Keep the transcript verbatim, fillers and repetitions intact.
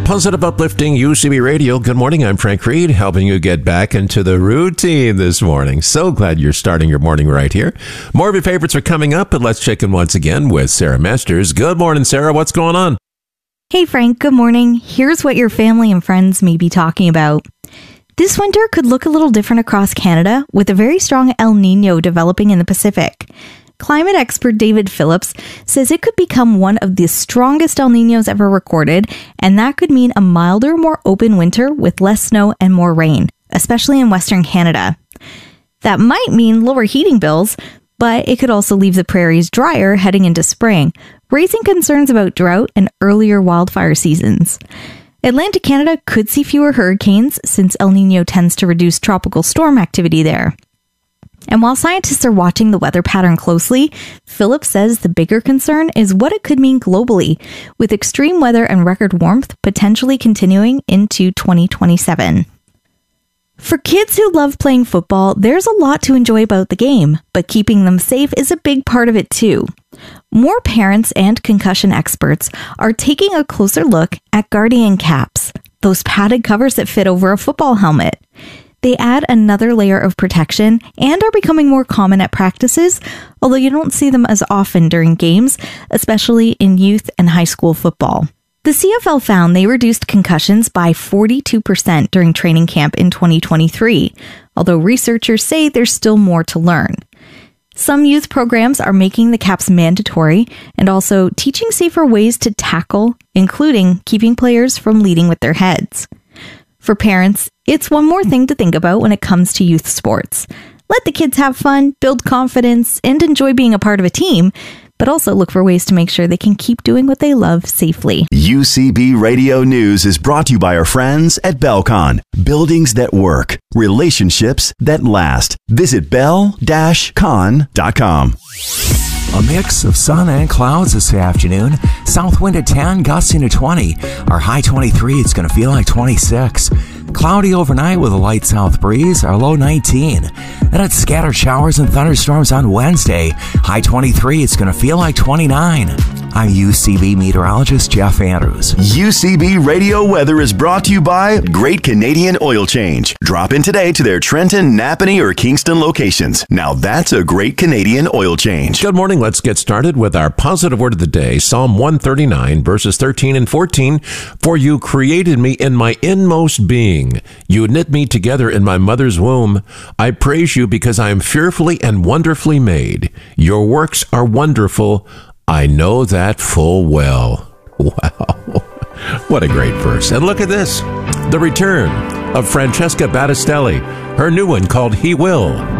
Positive, uplifting U C B Radio. Good morning. I'm Frank Reed, helping you get back into the routine this morning. So glad you're starting your morning right here. More of your favorites are coming up, but let's check in once again with Sarah Masters. Good morning, Sarah. What's going on? Hey, Frank. Good morning. Here's what your family and friends may be talking about. This winter could look a little different across Canada, with a very strong El Niño developing in the Pacific. Climate expert David Phillips says it could become one of the strongest El Niños ever recorded, and that could mean a milder, more open winter with less snow and more rain, especially in Western Canada. That might mean lower heating bills, but it could also leave the prairies drier heading into spring, raising concerns about drought and earlier wildfire seasons. Atlantic Canada could see fewer hurricanes since El Niño tends to reduce tropical storm activity there. And while scientists are watching the weather pattern closely, Phillips says the bigger concern is what it could mean globally, with extreme weather and record warmth potentially continuing into twenty twenty-seven. For kids who love playing football, there's a lot to enjoy about the game, but keeping them safe is a big part of it too. More parents and concussion experts are taking a closer look at Guardian caps, those padded covers that fit over a football helmet. They add another layer of protection and are becoming more common at practices, although you don't see them as often during games, especially in youth and high school football. The C F L found they reduced concussions by forty-two percent during training camp in twenty twenty-three, although researchers say there's still more to learn. Some youth programs are making the caps mandatory and also teaching safer ways to tackle, including keeping players from leading with their heads. For parents, it's one more thing to think about when it comes to youth sports. Let the kids have fun, build confidence, and enjoy being a part of a team, but also look for ways to make sure they can keep doing what they love safely. U C B Radio News is brought to you by our friends at Belcon. Buildings that work, relationships that last. Visit bell dash con dot com. A mix of sun and clouds this afternoon. South wind at ten, gusting to twenty. Our high twenty-three, it's going to feel like twenty-six. Cloudy overnight with a light south breeze, our low nineteen. Then it's scattered showers and thunderstorms on Wednesday. High twenty-three, it's going to feel like twenty-nine. I'm U C B meteorologist Jeff Andrews. U C B Radio Weather is brought to you by Great Canadian Oil Change. Drop in today to their Trenton, Napanee, or Kingston locations. Now that's a Great Canadian Oil Change. Good morning. Let's get started with our positive word of the day. Psalm one thirty-nine, verses thirteen and fourteen. For you created me in my inmost being. You knit me together in my mother's womb. I praise you because I am fearfully and wonderfully made. Your works are wonderful. I know that full well. Wow. What a great verse. And look at this. The return of Francesca Battistelli. Her new one called He Will.